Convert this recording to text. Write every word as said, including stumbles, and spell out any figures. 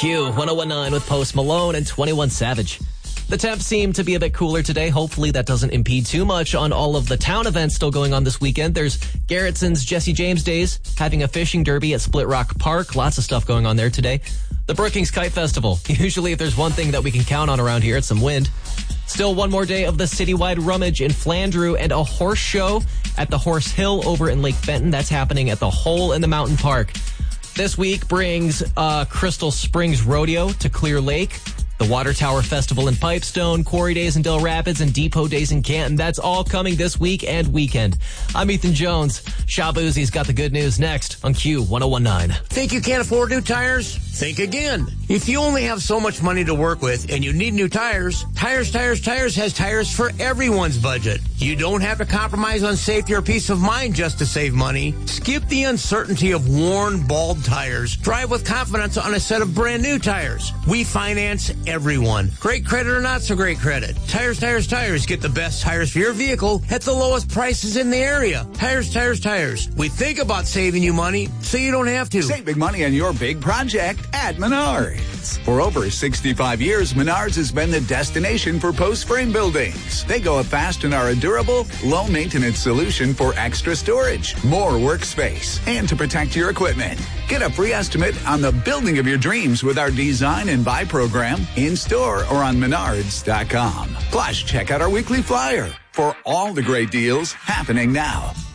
Q one oh one nine with Post Malone and twenty-one Savage. The temps seem to be a bit cooler today. Hopefully that doesn't impede too much on all of the town events still going on this weekend. There's Garrettson's Jesse James Days, having a fishing derby at Split Rock Park. Lots of stuff going on there today. The Brookings Kite Festival. Usually if there's one thing that we can count on around here, it's some wind. Still one more day of the citywide rummage in Flandreau and a horse show at the Horse Hill over in Lake Benton. That's happening at the Hole in the Mountain Park. This week brings uh, Crystal Springs Rodeo to Clear Lake, the Water Tower Festival in Pipestone, Quarry Days in Del Rapids, and Depot Days in Canton. That's all coming this week and weekend. I'm Ethan Jones. Shabuzi's got the good news next on Q one oh one nine. Think you can't afford new tires? Think again. If you only have so much money to work with and you need new tires, Tires, Tires, Tires has tires for everyone's budget. You don't have to compromise on safety or peace of mind just to save money. Skip the uncertainty of worn, bald tires. Drive with confidence on a set of brand new tires. We finance everyone. Great credit or not so great credit. Tires, Tires, Tires. Get the best tires for your vehicle at the lowest prices in the area. Tires, Tires, Tires. We think about saving you money so you don't have to. Save big money on your big project at Menards. For over sixty-five years, Menards has been the destination for post-frame buildings. They go up fast and are a durable, low-maintenance solution for extra storage, more workspace, and to protect your equipment. Get a free estimate on the building of your dreams with our Design and Buy program in-store or on menards dot com. Plus, check out our weekly flyer for all the great deals happening now.